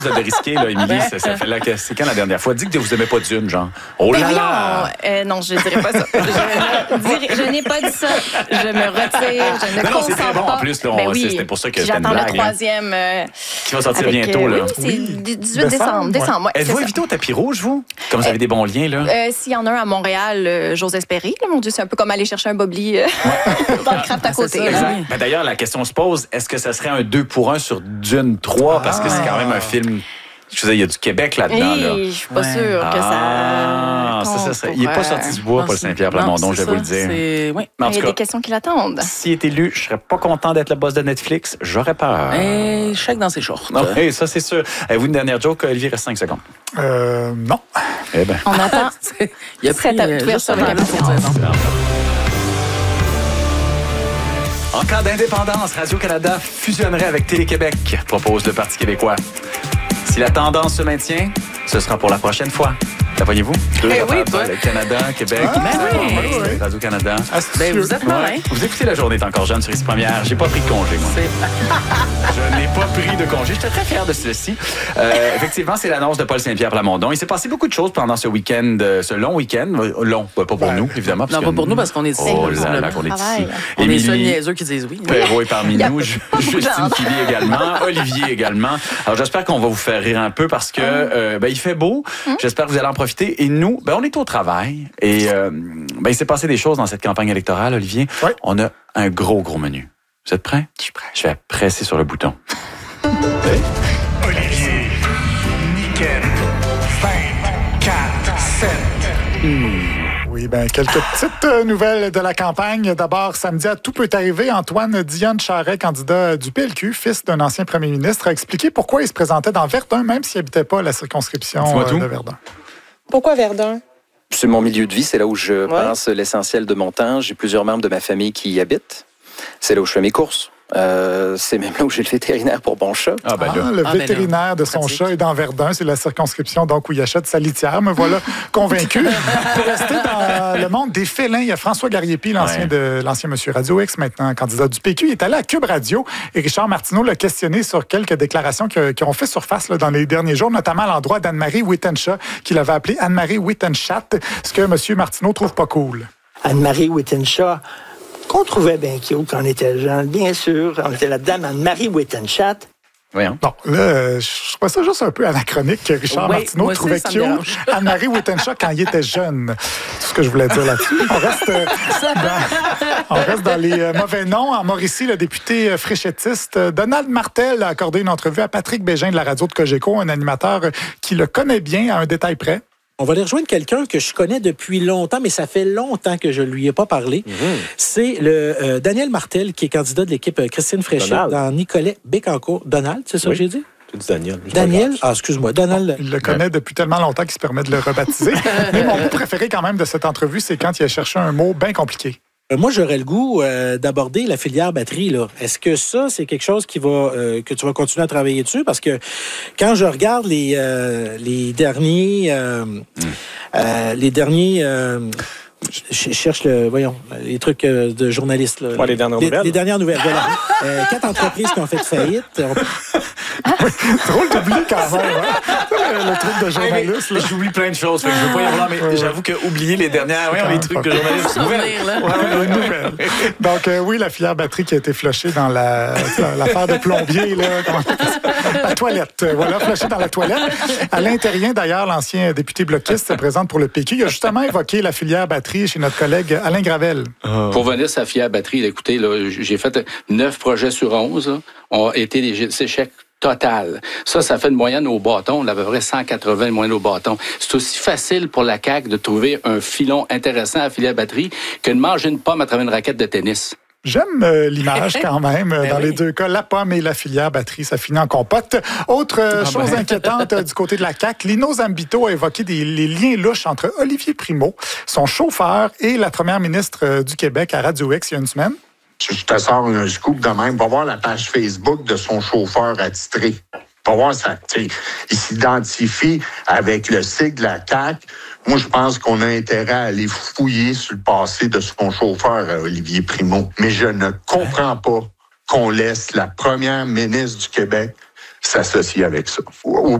Vous avez risqué, là, Émilie, ça fait là que c'est quand la dernière fois? Dis que vous aimez pas Dune, genre. Oh là là! Non, je dirais pas ça. Je n'ai pas dit ça. Je me retire. Je ne consens c'est très bon pas. en plus. Là, c'était pour ça que c'était une j'attends blague. le troisième. Qui va sortir bientôt, là. Oui, c'est 18 décembre. Ouais, êtes-vous invité au tapis rouge, vous? Comme vous avez des bons liens, là? S'il y en a un à Montréal, j'ose espérer. Là, mon Dieu, c'est un peu comme aller chercher un bobli dans le craft à côté. Mais d'ailleurs, la question se pose, est-ce que ça serait un 2 pour 1 sur Dune 3? Parce que c'est quand même un film... Je veux dire, il y a du Québec là-dedans. Là. Je suis pas sûre que ça... Il n'est pas sorti du bois, Paul Saint-Pierre Plamondon, je vais vous le dire. Oui. Il y a des questions qui l'attendent. S'il est élu, je serais pas content d'être le boss de Netflix. J'aurais peur. Et chèque dans ses shorts. Non, ça, c'est sûr. Avez-vous une dernière joke, Olivier? Reste 5 secondes. Non. Eh bien. On attend. Il y a pris sur le En cas d'indépendance, Radio-Canada fusionnerait avec Télé-Québec, propose le Parti québécois. Si la tendance se maintient, ce sera pour la prochaine fois. La voyez-vous? Canada, Québec, Radio-Canada. Vous êtes malin. Vous écoutez La Journée est encore jeune sur Ici Première. J'ai pas pris de congé, moi. Je n'ai pas pris de congé. J'étais très fier de ceci. Effectivement, c'est l'annonce de Paul Saint-Pierre Plamondon. Il s'est passé beaucoup de choses pendant ce week-end, ce long week-end. Long, pas pour nous, évidemment. Non, pas pour nous, parce qu'on est ici. Oh là là, qu'on est ici. On est seuls niaiseux qui disent oui. Perrault est parmi nous. Justine Philly également. Olivier également. Alors, j'espère qu'on va vous faire rire un peu parce que il fait beau. J'espère que vous allez en profiter. Et nous, on est au travail. Et il s'est passé des choses dans cette campagne électorale, Olivier. Oui. On a un gros menu. Vous êtes prêts? Je suis prêt. Je vais presser sur le bouton. Olivier, Nickel, 24, 7. Oui, quelques petites nouvelles de la campagne. D'abord, samedi, à tout peut arriver. Antoine Dionne Charest, candidat du PLQ, fils d'un ancien premier ministre, a expliqué pourquoi il se présentait dans Verdun, même s'il n'habitait pas la circonscription de Verdun. Pourquoi Verdun? C'est mon milieu de vie, c'est là où je passe l'essentiel de mon temps. J'ai plusieurs membres de ma famille qui y habitent. C'est là où je fais mes courses. C'est même là où j'ai le vétérinaire pour mon chat. Le vétérinaire de son chat est dans Verdun. C'est la circonscription donc où il achète sa litière. Me voilà convaincu. Pour rester dans le monde des félins, il y a François Garriépi, l'ancien Monsieur Radio X, maintenant candidat du PQ. Il est allé à Cube Radio et Richard Martineau l'a questionné sur quelques déclarations qui ont fait surface dans les derniers jours, notamment à l'endroit d'Anne-Marie Wittenshaw, qu'il avait appelé Anne-Marie Wittenschatt, ce que Monsieur Martineau trouve pas cool. Anne-Marie Wittenshaw, qu'on trouvait bien cute quand on était jeune, bien sûr. On était là-dedans, Anne-Marie Wittenschatt. Oui, hein? Bon, là, je trouve ça juste un peu anechronique que Richard Martineau trouvait cute Anne-Marie Wittenshaw quand il était jeune. C'est ce que je voulais dire là-dessus. On reste dans les mauvais noms. En Mauricie, le député fréchettiste Donald Martel a accordé une entrevue à Patrick Bégin de la radio de Cogeco, un animateur qui le connaît bien à un détail près. On va aller rejoindre quelqu'un que je connais depuis longtemps, mais ça fait longtemps que je ne lui ai pas parlé. C'est le Daniel Martel, qui est candidat de l'équipe Christine Fréchette dans Nicolet-Bécancourt. Donald, c'est ça que j'ai dit? Tu dis Daniel. Daniel? Excuse-moi. Donald. Il le connaît depuis tellement longtemps qu'il se permet de le rebaptiser. Mais mon mot préféré quand même de cette entrevue, c'est quand il a cherché un mot bien compliqué. Moi, j'aurais le goût d'aborder la filière batterie, là. Est-ce que ça, c'est quelque chose que tu vas continuer à travailler dessus? Parce que quand je regarde les derniers... je cherche les trucs de journalistes. Là. Les dernières nouvelles. Les dernières nouvelles, voilà. 4 entreprises qui ont fait faillite. Drôle d'oublier quand même, le truc de journaliste. J'oublie plein de choses, fait que je veux pas y avoir, mais j'avoue que oublier les dernières, les trucs de journalistes. Nouvelles. Donc, la filière batterie qui a été flushée dans l'affaire de plombier, là, la toilette. Voilà, flushée dans la toilette. Alain Terrien, d'ailleurs, l'ancien député bloquiste, se présente pour le PQ. Il a justement évoqué la filière batterie chez notre collègue Alain Gravel. Pour venir sa filière batterie, écoutez, là, j'ai fait 9 projets sur 11, là, ont été des échecs total. Ça fait une moyenne au bâton. On avait à peu près 180 de moyenne au bâton. C'est aussi facile pour la CAQ de trouver un filon intéressant à filer à batterie que de manger une pomme à travers une raquette de tennis. J'aime l'image quand même. Dans les deux cas, la pomme et la filière batterie, ça finit en compote. Autre chose inquiétante du côté de la CAQ, Lino Zambito a évoqué les liens louches entre Olivier Primo, son chauffeur, et la première ministre du Québec à Radio X il y a une semaine. Je te sors un scoop de même. Va voir la page Facebook de son chauffeur attitré. Va voir ça. Il s'identifie avec le sigle de la CAQ. Moi, je pense qu'on a intérêt à aller fouiller sur le passé de son chauffeur, Olivier Primo. Mais je ne comprends pas qu'on laisse la première ministre du Québec s'associer avec ça.